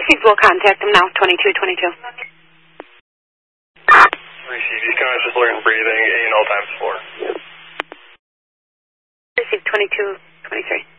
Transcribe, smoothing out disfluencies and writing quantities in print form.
Received, we'll contact them now, 2222. Received, East Conscious alert and breathing, A and all times 4. Received, 2223.